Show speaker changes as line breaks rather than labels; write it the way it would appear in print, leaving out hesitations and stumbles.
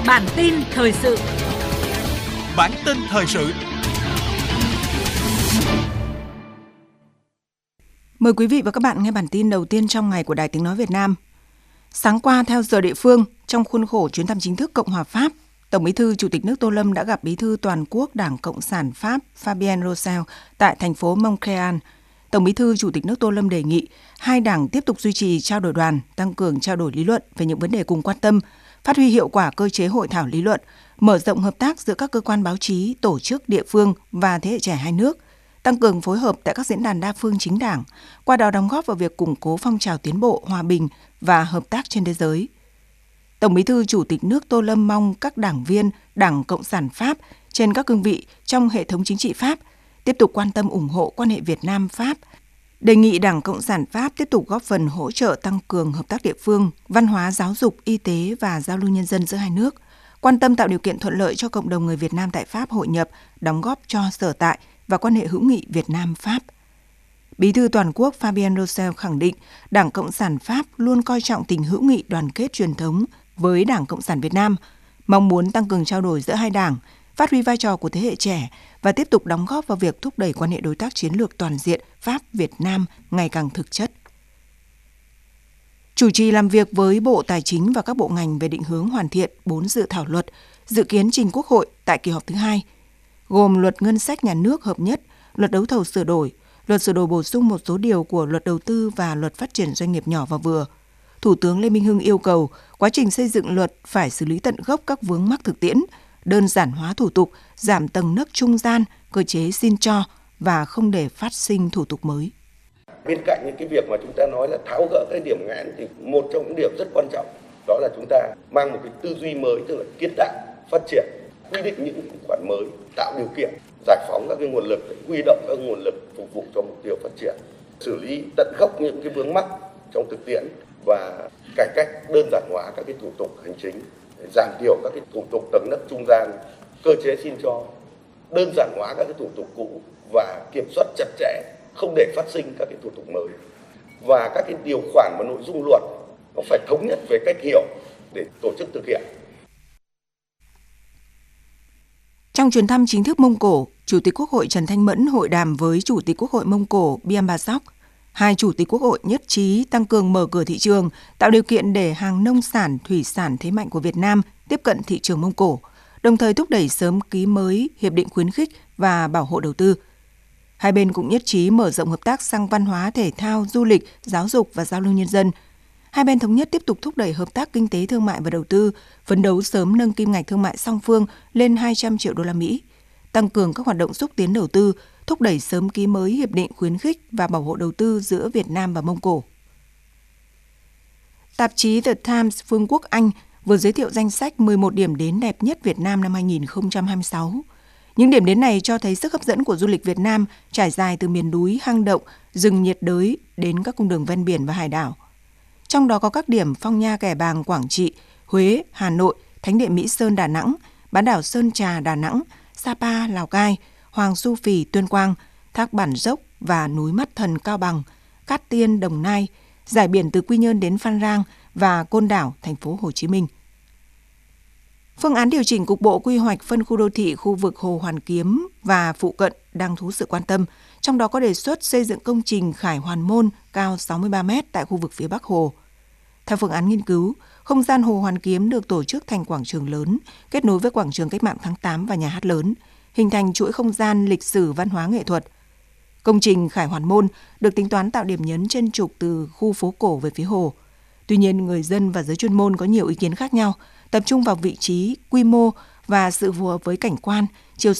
Bản tin thời sự.
Bản tin thời sự.
Mời quý vị và các bạn nghe bản tin đầu tiên trong ngày của Đài Tiếng nói Việt Nam. Sáng qua theo giờ địa phương, trong khuôn khổ chuyến thăm chính thức Cộng hòa Pháp, Tổng Bí thư Chủ tịch nước Tô Lâm đã gặp Bí thư Toàn quốc Đảng Cộng sản Pháp Fabien Roussel tại thành phố Montreal. Tổng Bí thư Chủ tịch nước Tô Lâm đề nghị hai đảng tiếp tục duy trì trao đổi đoàn, tăng cường trao đổi lý luận về những vấn đề cùng quan tâm, phát huy hiệu quả cơ chế hội thảo lý luận, mở rộng hợp tác giữa các cơ quan báo chí, tổ chức địa phương và thế hệ trẻ hai nước, tăng cường phối hợp tại các diễn đàn đa phương chính đảng, qua đó đóng góp vào việc củng cố phong trào tiến bộ, hòa bình và hợp tác trên thế giới. Tổng Bí thư Chủ tịch nước Tô Lâm mong các đảng viên Đảng Cộng sản Pháp trên các cương vị trong hệ thống chính trị Pháp tiếp tục quan tâm ủng hộ quan hệ Việt Nam-Pháp, đề nghị Đảng Cộng sản Pháp tiếp tục góp phần hỗ trợ tăng cường hợp tác địa phương, văn hóa, giáo dục, y tế và giao lưu nhân dân giữa hai nước, quan tâm tạo điều kiện thuận lợi cho cộng đồng người Việt Nam tại Pháp hội nhập, đóng góp cho sở tại và quan hệ hữu nghị Việt Nam-Pháp. Bí thư Toàn quốc Fabien Roussel khẳng định Đảng Cộng sản Pháp luôn coi trọng tình hữu nghị đoàn kết truyền thống với Đảng Cộng sản Việt Nam, mong muốn tăng cường trao đổi giữa hai đảng, phát huy vai trò của thế hệ trẻ và tiếp tục đóng góp vào việc thúc đẩy quan hệ đối tác chiến lược toàn diện Pháp-Việt Nam ngày càng thực chất. Chủ trì làm việc với Bộ Tài chính và các bộ ngành về định hướng hoàn thiện 4 dự thảo luật dự kiến trình Quốc hội tại kỳ họp thứ 2, gồm Luật Ngân sách Nhà nước hợp nhất, Luật Đấu thầu sửa đổi, Luật sửa đổi bổ sung một số điều của Luật Đầu tư và Luật Phát triển Doanh nghiệp nhỏ và vừa. Thủ tướng Lê Minh Hưng yêu cầu quá trình xây dựng luật phải xử lý tận gốc các vướng mắc thực tiễn, đơn giản hóa thủ tục, giảm tầng nấc trung gian, cơ chế xin cho và không để phát sinh thủ tục mới.
Bên cạnh những cái việc mà chúng ta nói là tháo gỡ cái điểm nghẽn thì một trong những điểm rất quan trọng đó là chúng ta mang một cái tư duy mới, tức là kiến tạo, phát triển, quy định những khoản mới, tạo điều kiện, giải phóng các cái nguồn lực, huy động các nguồn lực phục vụ cho mục tiêu phát triển, xử lý tận gốc những cái vướng mắc trong thực tiễn và cải cách đơn giản hóa các cái thủ tục hành chính, giảm thiểu các cái thủ tục tầng nấc trung gian, cơ chế xin cho, đơn giản hóa các cái thủ tục cũ và kiểm soát chặt chẽ, không để phát sinh các cái thủ tục mới. Và các cái điều khoản và nội dung luật nó phải thống nhất về cách hiểu để tổ chức thực hiện.
Trong chuyến thăm chính thức Mông Cổ, Chủ tịch Quốc hội Trần Thanh Mẫn hội đàm với Chủ tịch Quốc hội Mông Cổ Biam Basak. Hai Chủ tịch Quốc hội nhất trí tăng cường mở cửa thị trường, tạo điều kiện để hàng nông sản, thủy sản thế mạnh của Việt Nam tiếp cận thị trường Mông Cổ, đồng thời thúc đẩy sớm ký mới hiệp định khuyến khích và bảo hộ đầu tư. Hai bên cũng nhất trí mở rộng hợp tác sang văn hóa, thể thao, du lịch, giáo dục và giao lưu nhân dân. Hai bên thống nhất tiếp tục thúc đẩy hợp tác kinh tế, thương mại và đầu tư, phấn đấu sớm nâng kim ngạch thương mại song phương lên 200 triệu đô la Mỹ, tăng cường các hoạt động xúc tiến đầu tư, thúc đẩy sớm ký mới hiệp định khuyến khích và bảo hộ đầu tư giữa Việt Nam và Mông Cổ. Tạp chí The Times Vương quốc Anh vừa giới thiệu danh sách 11 điểm đến đẹp nhất Việt Nam năm 2026. Những điểm đến này cho thấy sức hấp dẫn của du lịch Việt Nam trải dài từ miền núi, hang động, rừng nhiệt đới đến các cung đường ven biển và hải đảo. Trong đó có các điểm Phong Nha Kẻ Bàng Quảng Trị, Huế, Hà Nội, Thánh địa Mỹ Sơn Đà Nẵng, bán đảo Sơn Trà Đà Nẵng, Sapa Lào Cai, Hoàng Su Phì Tuyên Quang, Thác Bản Dốc và núi Mắt Thần Cao Bằng, Cát Tiên Đồng Nai, giải biển từ Quy Nhơn đến Phan Rang và Côn Đảo, thành phố Hồ Chí Minh. Phương án điều chỉnh cục bộ quy hoạch phân khu đô thị khu vực Hồ Hoàn Kiếm và phụ cận đang thu hút sự quan tâm, trong đó có đề xuất xây dựng công trình Khải Hoàn Môn cao 63 m tại khu vực phía Bắc Hồ. Theo phương án nghiên cứu, không gian Hồ Hoàn Kiếm được tổ chức thành quảng trường lớn, kết nối với quảng trường Cách mạng tháng 8 và nhà hát lớn, hình thành chuỗi không gian lịch sử văn hóa nghệ thuật. Công trình Khải Hoàn Môn được tính toán tạo điểm nhấn trên trục từ khu phố cổ về phía hồ. Tuy nhiên, người dân và giới chuyên môn có nhiều ý kiến khác nhau, tập trung vào vị trí, quy mô và sự phù hợp với cảnh quan, chiều